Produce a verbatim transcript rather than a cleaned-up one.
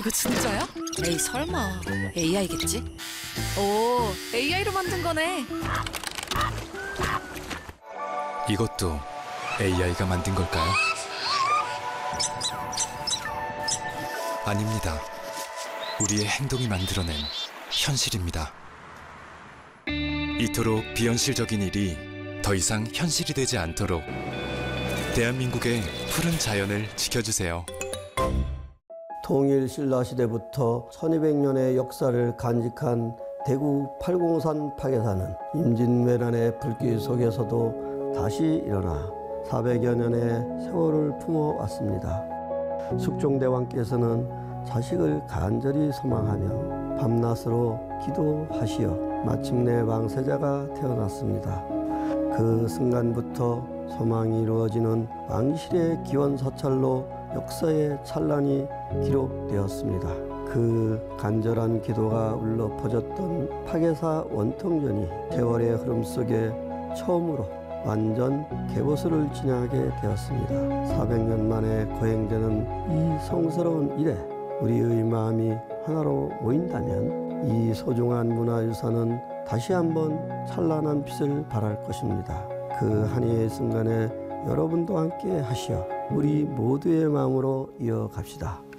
이거 진짜야? 에이 설마 에이아이겠지? 오, 에이아이로 만든 거네. 이것도 에이아이가 만든 걸까요? 아닙니다. 우리의 행동이 만들어낸 현실입니다. 이토록 비현실적인 일이 더 이상 현실이 되지 않도록 대한민국의 푸른 자연을 지켜주세요. 통일 신라시대부터 천이백 년의 역사를 간직한 대구 팔공산 파괴사는 임진왜란의 불길 속에서도 다시 일어나 사백여 년의 세월을 품어왔습니다. 숙종대왕께서는 자식을 간절히 소망하며 밤낮으로 기도하시어 마침내 왕세자가 태어났습니다. 그 순간부터 소망이 이루어지는 왕실의 기원사찰로 역사의 찬란이 기록되었습니다. 그 간절한 기도가 울려 퍼졌던 파괴사 원통전이 세월의 흐름 속에 처음으로 완전 개보수를 지나게 되었습니다. 사백 년 만에 거행되는 이 성스러운 일에 우리의 마음이 하나로 모인다면 이 소중한 문화유산은 다시 한번 찬란한 빛을 발할 것입니다. 그 한해의 순간에 여러분도 함께 하시어 우리 모두의 마음으로 이어갑시다.